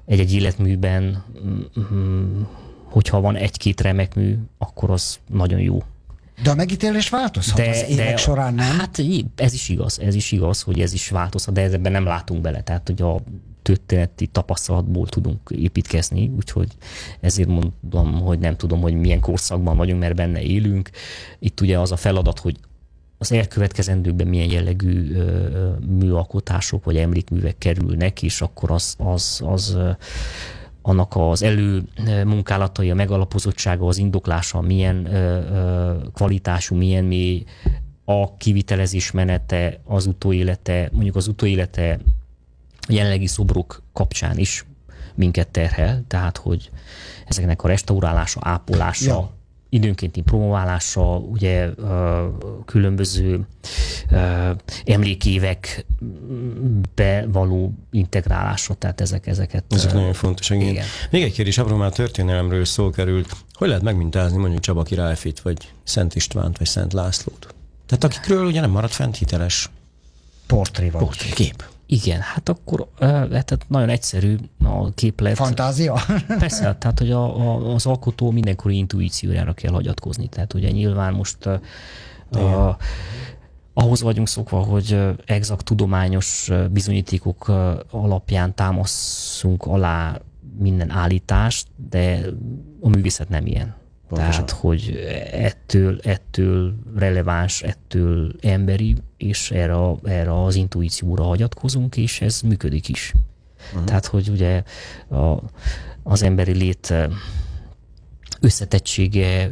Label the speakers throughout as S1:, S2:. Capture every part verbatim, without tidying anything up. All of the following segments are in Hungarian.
S1: egy-egy életműben, hogyha van egy-két remek mű, akkor az nagyon jó.
S2: De a megítélés változhat de, az évek de, során, nem?
S1: Hát ez is igaz, ez is igaz, hogy ez is változhat, de ebben nem látunk bele. Tehát, hogy a történeti tapasztalatból tudunk építkezni, úgyhogy ezért mondom, hogy nem tudom, hogy milyen korszakban vagyunk, mert benne élünk. Itt ugye az a feladat, hogy az elkövetkezendőkben milyen jellegű ö, műalkotások vagy emlékművek kerülnek, és akkor az, az, az annak az előmunkálatai, a megalapozottsága, az indoklása, milyen ö, ö, kvalitású, milyen mély, a kivitelezés menete, az utóélete, mondjuk az utóélete jelenlegi szobrok kapcsán is minket terhel, tehát hogy ezeknek a restaurálása, ápolása, ja. időnkénti promoválása, ugye különböző emlékévekbe való integrálása, tehát ezek, ezeket...
S3: Ezek nagyon fontos. Igen. Igen. Még egy kérdés, abban már történelemről szó került. Hogy lehet megmintázni mondjuk Csaba királyfit, vagy Szent Istvánt, vagy Szent Lászlót? Tehát akikről ugye nem maradt fent hiteles
S2: portré vagy.
S3: Portré, kép.
S1: Igen, hát akkor hát nagyon egyszerű a képlet.
S2: Fantázia?
S1: Persze, tehát hogy a, a, az alkotó mindenkori intuíciójára kell hagyatkozni. Tehát ugye nyilván most a, a, ahhoz vagyunk szokva, hogy exakt tudományos bizonyítékok alapján támaszunk alá minden állítást, de a művészet nem ilyen. Pontosan. Tehát, hogy ettől, ettől releváns, ettől emberi, és erre, erre az intuícióra hagyatkozunk, és ez működik is. Uh-huh. Tehát, hogy ugye a, az emberi lét összetettsége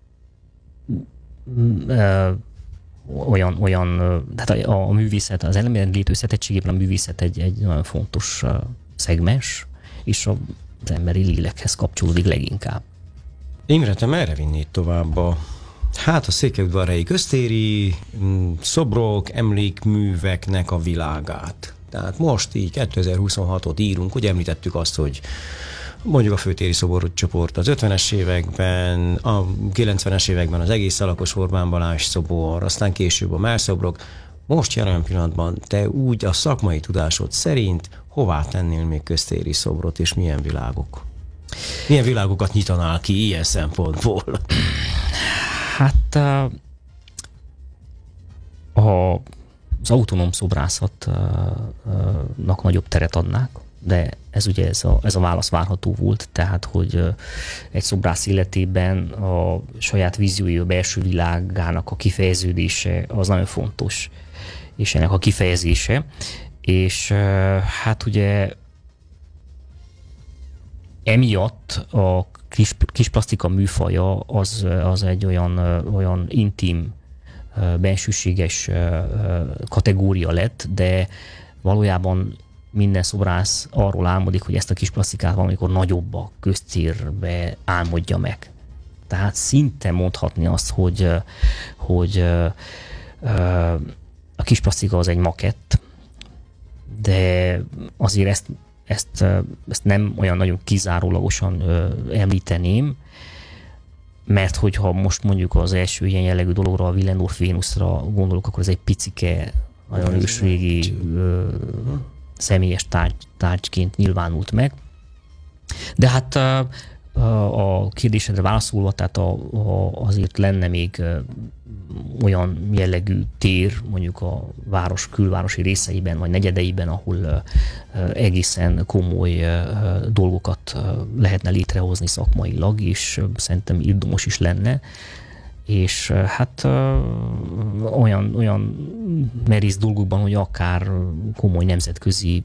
S1: ö, olyan, olyan tehát a, a művészet, az emberi lét összetettségében a művészet egy, egy nagyon fontos szegmens, és az emberi lélekhez kapcsolódik leginkább.
S3: Imre, te merre vinnéd tovább a, hát a székelyudvarhelyi köztéri szobrok, emlékműveknek a világát? Tehát most így kétezer-huszonhatot írunk, ugye említettük azt, hogy mondjuk a főtéri szoborcsoport az ötvenes években, a kilencvenes években az egész Szalakos Orbán Balázs szobor, aztán később a mellszobrok. Most jelen pillanatban te úgy a szakmai tudásod szerint hová tennél még köztéri szobrot, és milyen világok? Milyen világokat nyitanál ki ilyen szempontból?
S1: Hát a, az autonóm szobrászatnak nagyobb teret adnák, de ez ugye ez a, ez a válasz várható volt, tehát hogy egy szobrász életében a saját víziója, a belső világának a kifejeződése az nagyon fontos, és ennek a kifejezése, és hát ugye emiatt a kis, kis plastika műfaja az, az egy olyan, olyan intim, bensőséges kategória lett, de valójában minden szobrász arról álmodik, hogy ezt a kis plastikát valamikor nagyobb a köztérbe álmodja meg. Tehát szinte mondhatni azt, hogy, hogy a kis plastika az egy makett, de azért ezt Ezt, ezt nem olyan nagyon kizárólagosan ö, említeném, mert hogyha most mondjuk az első ilyen jellegű dologra, a Willendorf Vénuszra gondolok, akkor ez egy picike, nagyon ősrégi ö, személyes tárgy, tárgyként nyilvánult meg. De hát ö, a kérdésedre válaszolva, tehát a, a, azért lenne még olyan jellegű tér, mondjuk a város külvárosi részeiben, vagy negyedeiben, ahol egészen komoly dolgokat lehetne létrehozni szakmailag, és szerintem irdomos is lenne. És hát olyan, olyan merész dolgokban, hogy akár komoly nemzetközi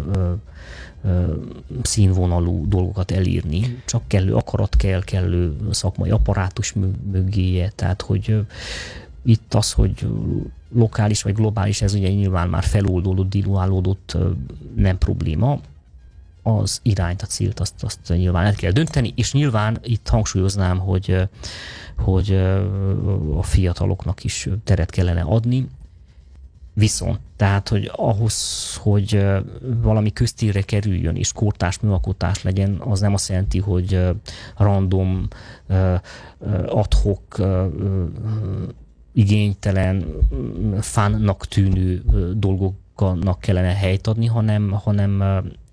S1: színvonalú dolgokat elírni, csak kellő akarat kell, kellő szakmai apparátus mögéje, tehát hogy itt az, hogy lokális vagy globális, ez ugye nyilván már feloldódott, diluálódott, nem probléma. Az irányt, a célt, azt, azt nyilván el kell dönteni, és nyilván itt hangsúlyoznám, hogy, hogy a fiataloknak is teret kellene adni. Viszont, tehát, hogy ahhoz, hogy valami köztérre kerüljön, és kortárs műalkotás legyen, az nem azt jelenti, hogy random, ad-hoc, igénytelen, fánnak tűnő dolgoknak kellene helyt adni, hanem, hanem